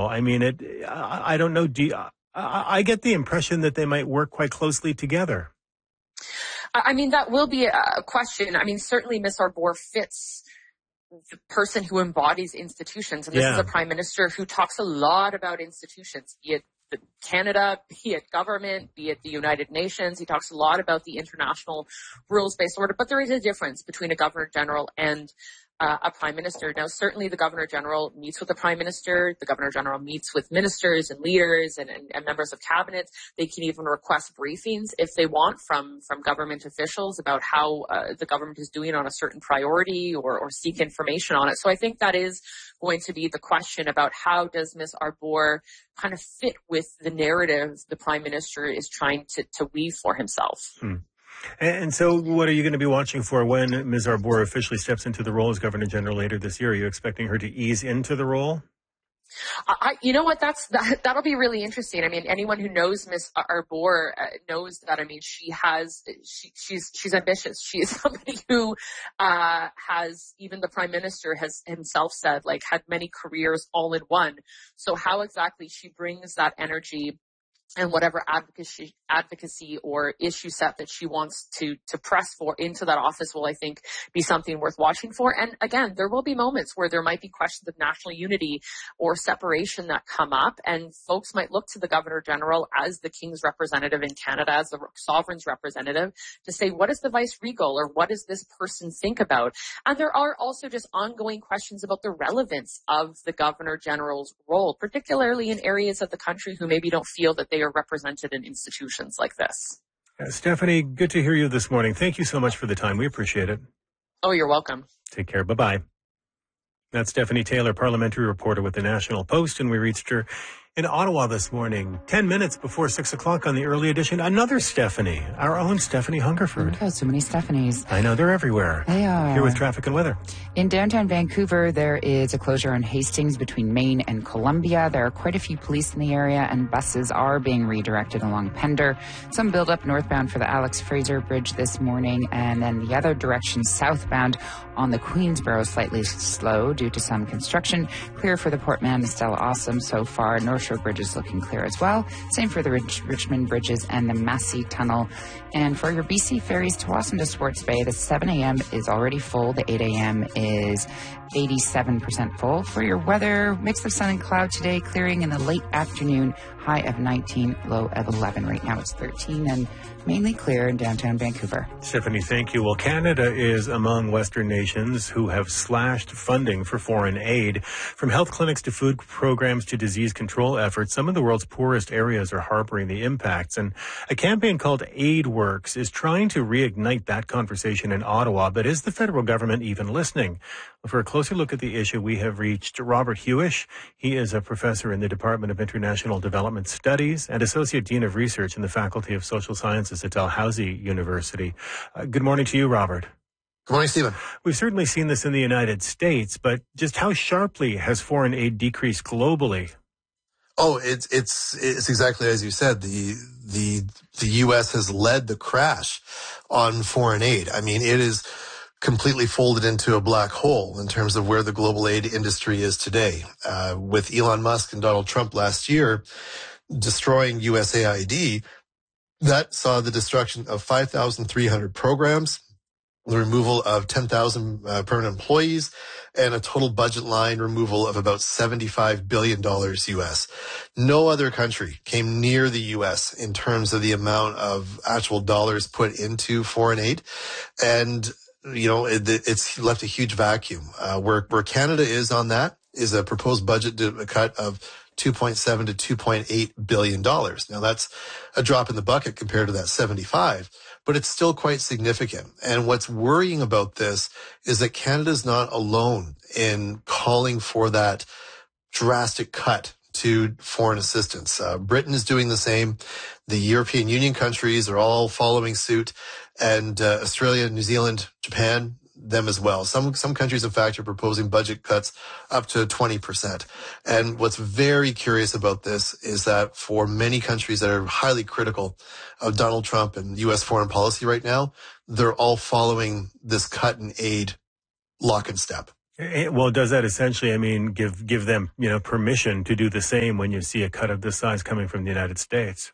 I mean, I don't know. I get the impression that they might work quite closely together. I mean, that will be a question. I mean, certainly Ms. Arbour fits the person who embodies institutions. And this is a prime minister who talks a lot about institutions, be it Canada, be it government, be it the United Nations. He talks a lot about the international rules-based order. But there is a difference between a governor-general and a prime minister. Now, certainly the governor-general meets with the prime minister. The governor-general meets with ministers and leaders and members of cabinet. They can even request briefings if they want from government officials about how the government is doing on a certain priority or seek information on it. So I think that is going to be the question about how does Ms. Arbour kind of fit with the narrative the prime minister is trying to weave for himself. And so what are you going to be watching for when Ms. Arbour officially steps into the role as Governor General later this year? Are you expecting her to ease into the role? You know what? That'll be really interesting. I mean, anyone who knows Ms. Arbour knows that. I mean, she's ambitious. She is somebody who has, even the prime minister has himself said, like, had many careers all in one. So how exactly she brings that energy and whatever advocacy or issue set that she wants to press for into that office will, I think, be something worth watching for. And again, there will be moments where there might be questions of national unity or separation that come up, and folks might look to the Governor General as the King's representative in Canada, as the Sovereign's representative, to say, what is the Vice Regal, or what does this person think about? And there are also just ongoing questions about the relevance of the Governor General's role, particularly in areas of the country who maybe don't feel that they are represented in institutions like this. Stephanie, good to hear you this morning. Thank you so much for the time. We appreciate it. Oh, you're welcome. Take care. Bye-bye. That's Stephanie Taylor, parliamentary reporter with the National Post, and we reached her in Ottawa this morning, 10 minutes before 6 o'clock on the early edition. Another Stephanie, our own Stephanie Hungerford. Oh, so many Stephanies. I know, they're everywhere. They are. Here with traffic and weather. In downtown Vancouver, there is a closure on Hastings between Main and Columbia. There are quite a few police in the area, and buses are being redirected along Pender. Some build up northbound for the Alex Fraser Bridge this morning, and then the other direction southbound on the Queensboro slightly slow due to some construction. Clear for the Port Mann Stella Awesome so far. North Shore Bridge is looking clear as well. Same for the Richmond Bridges and the Massey Tunnel. And for your BC ferries to Wasson to Swartz Bay, the 7 a.m. is already full. The 8 a.m. is 87% full. For your weather, mix of sun and cloud today, clearing in the late afternoon, high of 19, low of 11. Right now it's 13 and mainly clear in downtown Vancouver. Stephanie, thank you. Well, Canada is among Western nations who have slashed funding for foreign aid. From health clinics to food programs to disease control efforts, some of the world's poorest areas are harboring the impacts. And a campaign called AidWorks is trying to reignite that conversation in Ottawa. But is the federal government even listening? For a closer look at the issue, we have reached Robert Hewish. He is a professor in the Department of International Development Studies and Associate Dean of Research in the Faculty of Social Sciences at Dalhousie University. Good morning to you, Robert. Good morning, Stephen. We've certainly seen this in the United States, but just how sharply has foreign aid decreased globally? Oh, it's exactly as you said. The U.S. has led the crash on foreign aid. I mean, it is completely folded into a black hole in terms of where the global aid industry is today. With Elon Musk and Donald Trump last year destroying USAID, that saw the destruction of 5,300 programs, the removal of 10,000 permanent employees, and a total budget line removal of about $75 billion US. No other country came near the US in terms of the amount of actual dollars put into foreign aid. And you know, it's left a huge vacuum. Where Canada is on that is a proposed budget cut of $2.7 to $2.8 billion. Now that's a drop in the bucket compared to that 75, but it's still quite significant. And what's worrying about this is that Canada's not alone in calling for that drastic cut to foreign assistance. Britain is doing the same. The European Union countries are all following suit, and Australia, New Zealand, Japan, them as well. Some countries, in fact, are proposing budget cuts up to 20%. And what's very curious about this is that for many countries that are highly critical of Donald Trump and U.S. foreign policy right now, they're all following this cut in aid lock and step. Well, does that essentially, I mean, give them, permission to do the same when you see a cut of this size coming from the United States?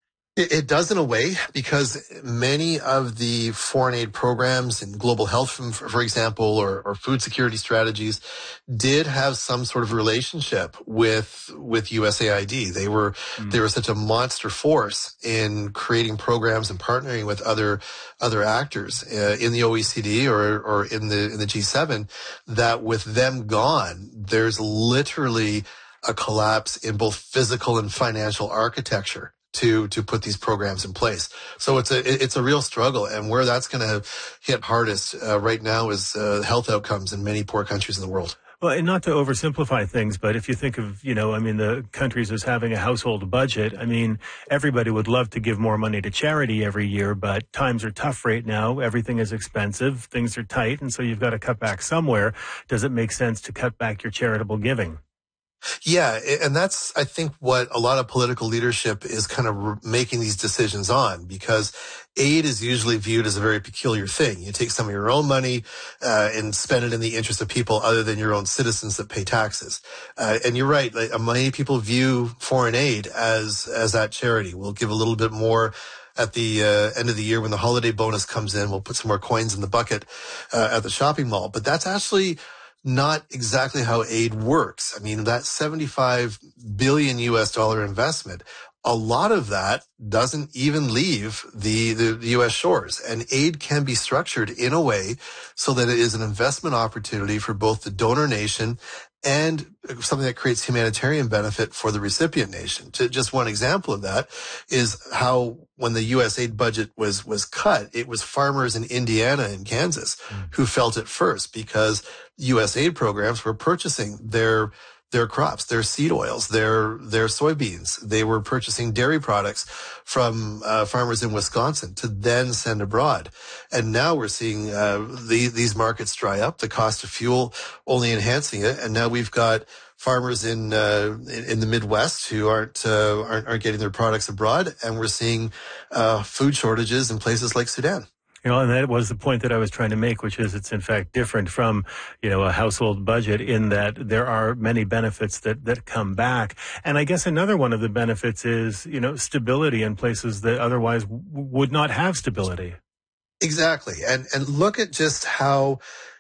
It does in a way, because many of the foreign aid programs in global health, for example, or food security strategies did have some sort of relationship with USAID. They were such a monster force in creating programs and partnering with other actors in the OECD or in the G7, that with them gone, there's literally a collapse in both physical and financial architecture to put these programs in place. So it's a real struggle, and where that's going to hit hardest right now is health outcomes in many poor countries in the world. Well, and not to oversimplify things, but if you think of, the countries as having a household budget, I mean, everybody would love to give more money to charity every year, but times are tough right now. Everything is expensive. Things are tight. And so you've got to cut back somewhere. Does it make sense to cut back your charitable giving? Yeah, and that's, I think, what a lot of political leadership is kind of making these decisions on, because aid is usually viewed as a very peculiar thing. You take some of your own money and spend it in the interest of people other than your own citizens that pay taxes. And you're right, like, many people view foreign aid as that charity. We'll give a little bit more at the end of the year when the holiday bonus comes in. We'll put some more coins in the bucket at the shopping mall. But that's actually not exactly how aid works. I mean, that 75 billion US dollar investment, a lot of that doesn't even leave the U.S. shores. And aid can be structured in a way so that it is an investment opportunity for both the donor nation and something that creates humanitarian benefit for the recipient nation. Just one example of that is how, when the U.S. aid budget was cut, it was farmers in Indiana and Kansas who felt it first, because U.S. aid programs were purchasing their crops, their seed oils, their soybeans. They were purchasing dairy products from farmers in Wisconsin to then send abroad. And now we're seeing these markets dry up, the cost of fuel only enhancing it. And now we've got farmers in the Midwest who aren't getting their products abroad, and we're seeing food shortages in places like Sudan. And that was the point that I was trying to make, which is it's in fact different from, a household budget, in that there are many benefits that come back. And I guess another one of the benefits is, stability in places that otherwise would not have stability. Exactly. And look at just how,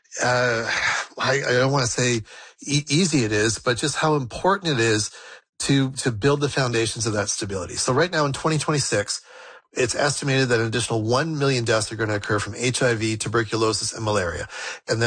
I don't want to say easy it is, but just how important it is to build the foundations of that stability. So right now in 2026, it's estimated that an additional 1 million deaths are going to occur from HIV, tuberculosis, and malaria. And then